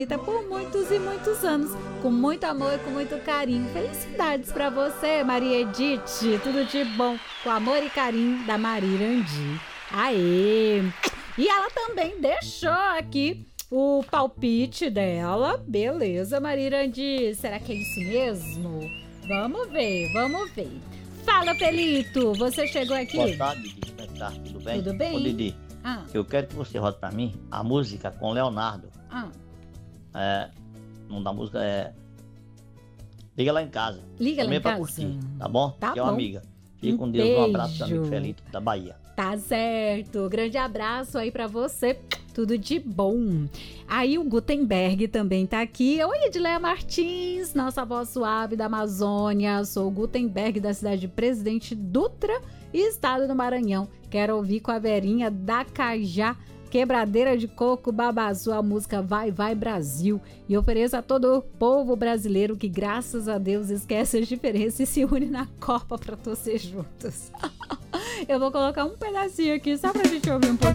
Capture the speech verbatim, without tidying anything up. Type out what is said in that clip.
por muitos e muitos anos, com muito amor e com muito carinho. Felicidades pra você, Maria Edith, tudo de bom, com amor e carinho da Marirandi. Aê! E ela também deixou aqui o palpite dela. Beleza, Marirandi, será que é isso mesmo? Vamos ver, vamos ver. Fala, Felito, você chegou aqui? Boa tarde, Didi. Como é que tá? Tudo bem? Tudo bem? Ô, Didi, Ah, eu quero que você rote pra mim a música com Leonardo. ah, É, o nome da música é Liga Lá em Casa. liga lá Também em pra casa. curtir, tá bom? Tá Que é uma bom. amiga. Fique Um com Deus, um abraço do beijo. amigo Felito da Bahia. Tá certo, grande abraço aí pra você, tudo de bom. Aí o Gutenberg também tá aqui. Oi, Edileia Martins, nossa voz suave da Amazônia. Sou o Gutenberg da cidade de Presidente Dutra, estado do Maranhão. Quero ouvir com a Verinha da Cajá, Quebradeira de Coco, Babazu, a música Vai, Vai Brasil. E ofereço a todo o povo brasileiro que, graças a Deus, esquece as diferenças e se une na Copa pra torcer juntos. Eu vou colocar um pedacinho aqui só pra gente ouvir um pouco.